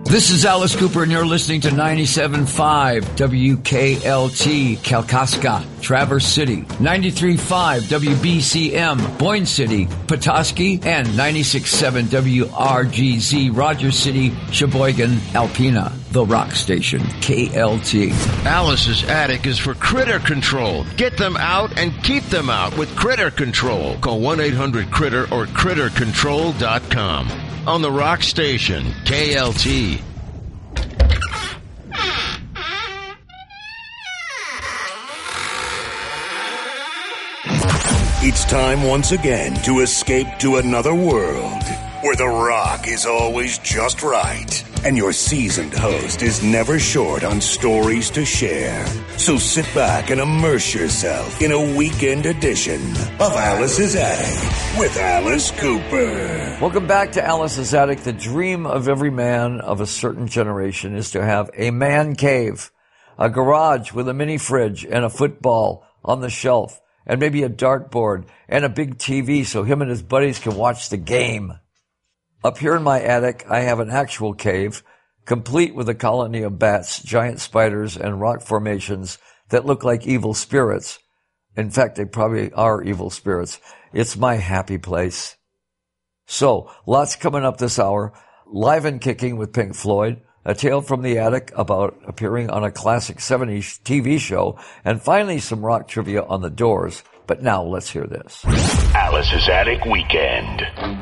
This is Alice Cooper, and you're listening to 97.5 WKLT, Kalkaska, Traverse City, 93.5 WBCM, Boyne City, Petoskey, and 96.7 WRGZ, Rogers City, Sheboygan, Alpena, the rock station, KLT. Alice's Attic is for critter control. Get them out and keep them out with Critter Control. Call 1-800-CRITTER or CritterControl.com. On the rock station, KLT. It's time once again to escape to another world where the rock is always just right and your seasoned host is never short on stories to share. So sit back and immerse yourself in a weekend edition of Alice's Attic with Alice Cooper. Welcome back to Alice's Attic. The dream of every man of a certain generation is to have a man cave, a garage with a mini fridge and a football on the shelf, and maybe a dartboard and a big TV so him and his buddies can watch the game. Up here in my attic, I have an actual cave, complete with a colony of bats, giant spiders, and rock formations that look like evil spirits. In fact, they probably are evil spirits. It's my happy place. So, lots coming up this hour. Live and Kicking with Pink Floyd, a tale from the attic about appearing on a classic 70s TV show, and finally some rock trivia on the Doors. But now let's hear this. Alice's Attic Weekend.